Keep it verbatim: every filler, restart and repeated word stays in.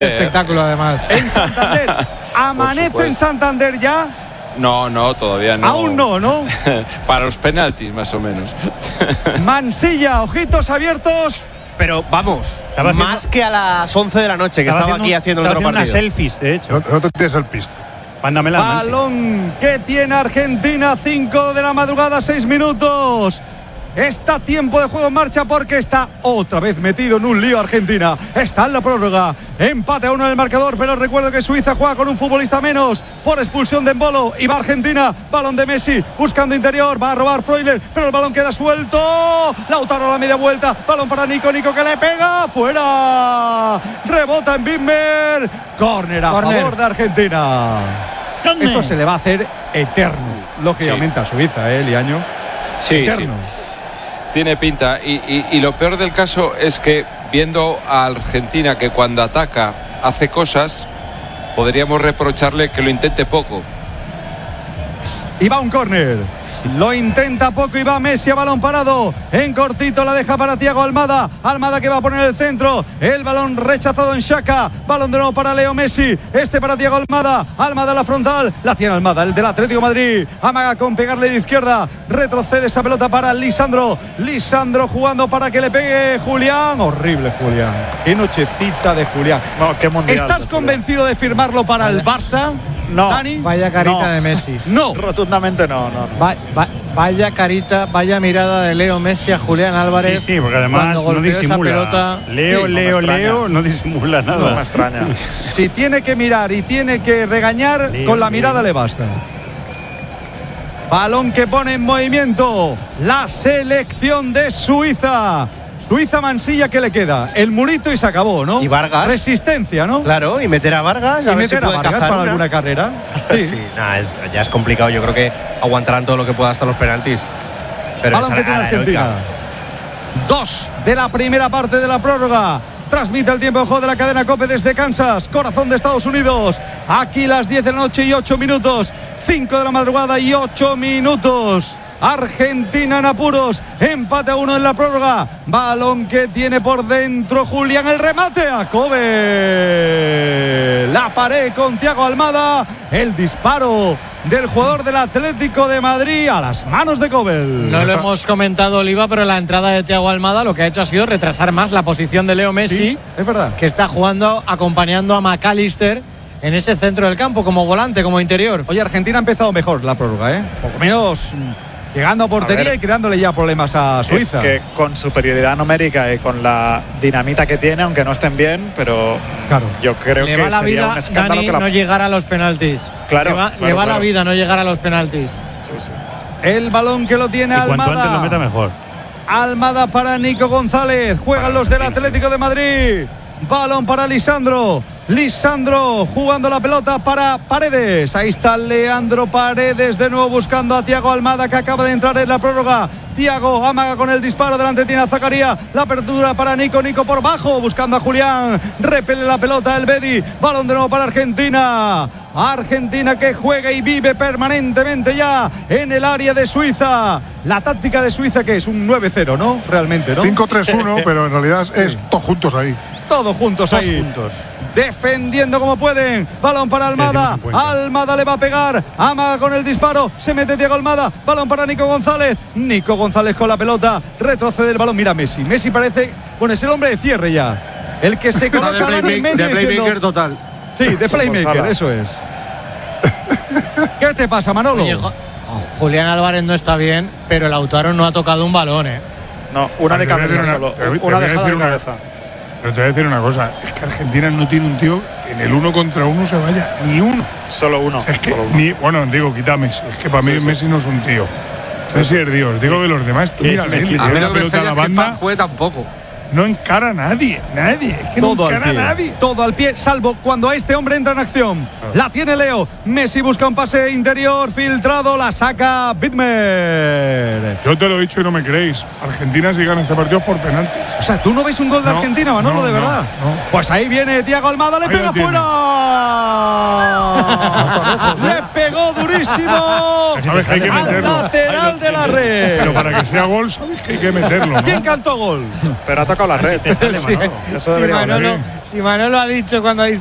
espectáculo además. En Santander. ¿Amanece en Santander ya? No, no, todavía no. Aún no, ¿no? Para los penaltis, más o menos. Mansilla, ojitos abiertos. Pero vamos, Estaba más haciendo, que a las once de la noche, que estaba, estaba aquí haciendo el otro partido. partido. Unas selfies, de hecho. No, no te tienes el pisto. Mándamela, Balón que tiene Argentina, cinco de la madrugada, seis minutos. Está tiempo de juego en marcha porque está otra vez metido en un lío Argentina. Está en la prórroga. Empate a uno en el marcador, pero recuerdo que Suiza juega con un futbolista menos por expulsión de Embolo. Y va Argentina. Balón de Messi buscando interior. Va a robar Freuler, pero el balón queda suelto. Lautaro a la media vuelta. Balón para Nico. Nico que le pega. Fuera. Rebota en Bimmer. Córner a Corner. favor de Argentina. ¿Dónde? Esto se le va a hacer eterno, lógicamente, sí. a Suiza, ¿eh, Liaño? Sí, eterno. sí. Tiene pinta. Y, y, y lo peor del caso es que, viendo a Argentina que cuando ataca hace cosas, podríamos reprocharle que lo intente poco. Y va un córner. Lo intenta poco y va Messi a balón parado. En cortito la deja para Thiago Almada. Almada que va a poner el centro. El balón rechazado en Xhaka. Balón de nuevo para Leo Messi. Este para Thiago Almada. Almada a la frontal. La tiene Almada, el del Atlético de Madrid. Amaga con pegarle de izquierda. Retrocede esa pelota para Lisandro. Lisandro jugando para que le pegue Julián. Horrible Julián. Qué nochecita de Julián. No, qué mundial, ¿Estás convencido de firmarlo para el Barça? No. Dani. Vaya carita No. de Messi. No. Rotundamente no, no. no. Va, va, vaya carita, vaya mirada de Leo Messi a Julián Álvarez. Sí, sí, porque además cuando no golpeó esa disimula. pelota. Leo, Sí, Leo, no me Leo, no disimula nada. No me extraña. Si tiene que mirar y tiene que regañar, Leo, con la Leo. mirada le basta. Balón que pone en movimiento la selección de Suiza. Suiza, Mansilla, ¿qué le queda? El murito y se acabó, ¿no? Y Vargas. Resistencia, ¿no? Claro, y meter a Vargas. Y a ver meter si a puede Vargas cazar para una. alguna carrera. Sí. Sí, nada, es, ya es complicado. Yo creo que aguantarán todo lo que pueda hasta los penaltis. Pero Balón esa- que tiene a la Argentina. heroica. Dos de la primera parte de la prórroga. Transmite el tiempo de juego de la cadena COPE desde Kansas, corazón de Estados Unidos. Aquí las diez de la noche y ocho minutos. cinco de la madrugada y ocho minutos. Argentina en apuros, empate a uno en la prórroga. Balón que tiene por dentro Julián, el remate a Kobe. La pared con Thiago Almada, el disparo del jugador del Atlético de Madrid a las manos de Kobe. No lo hemos comentado, Oliva, pero la entrada de Thiago Almada lo que ha hecho ha sido retrasar más la posición de Leo Messi, Sí, es verdad. que está jugando acompañando a McAllister en ese centro del campo, como volante, como interior. Oye, Argentina ha empezado mejor la prórroga, ¿eh? Poco menos llegando a portería A ver, y creándole ya problemas a Suiza. Es que con superioridad numérica y con la dinamita que tiene, aunque no estén bien, pero Claro. yo creo Le que va la sería vida, un escándalo Dani, que la... no llegar a los penaltis. Claro, Le va, claro, le va claro. la vida no llegar a los penaltis. Sí, sí. El balón que lo tiene Y cuanto Almada. antes lo meta mejor. Almada para Nico González. Juegan los del Atlético de Madrid. Balón para Lisandro. Lisandro jugando la pelota para Paredes. Ahí está Leandro Paredes de nuevo buscando a Thiago Almada, que acaba de entrar en la prórroga. Thiago amaga con el disparo, delante tiene a Zakaria. La apertura para Nico, Nico por bajo buscando a Julián. Repele la pelota el Bedi. Balón de nuevo para Argentina. Argentina que juega y vive permanentemente ya en el área de Suiza. La táctica de Suiza, que es un nueve cero, ¿no? Realmente, ¿no? cinco tres uno, pero en realidad es todos juntos ahí. Todos juntos Todos ahí. juntos. Defendiendo como pueden. Balón para Almada. Almada le va a pegar. Amaga con el disparo. Se mete Thiago Almada. Balón para Nico González. Nico González con la pelota. Retrocede el balón. Mira Messi. Messi parece. Bueno, es el hombre de cierre ya. El que se coloca de en medio playmaker, de diciendo- playmaker total. Sí, de playmaker, eso es. ¿Qué te pasa, Manolo? Oye, Jo- Julián Álvarez no está bien, pero Lautaro no ha tocado un balón, ¿eh? No, una de Te voy a decir cabeza una- solo. te voy- te Una voy a dejada decir de una- cabeza. Pero te voy a decir una cosa, es que Argentina no tiene un tío que en el uno contra uno se vaya, ni uno. Solo uno. Es que, solo uno. ni, bueno, digo, quita Messi, es que para mí Sí, sí. Messi no es un tío. Messi es Dios, digo de los demás, tú Sí, mira, Messi, le A da mí la lo que me pelota a extraña la es que banda, Pan juegue tampoco. no encara a nadie, nadie, es que Todo no al encara pie. a nadie. Todo al pie, salvo cuando este hombre entra en acción. La tiene Leo. Messi busca un pase interior filtrado. La saca Bitmer. Yo te lo he dicho y no me creéis. Argentina si gana este partido es por penalti. O sea, ¿tú no ves un gol de No, Argentina, Manolo, no, de verdad? no, no. Pues ahí viene Thiago Almada, le Ahí pega lo tiene. fuera. Le pegó durísimo. Sabes que hay que Al meterlo. lateral de la red. Pero para que sea gol, sabéis que hay que meterlo, ¿no? ¿Quién cantó gol? Pero ha tocado la red. Sí, Eso si debería valer. Manolo, si Manolo ha dicho cuando ha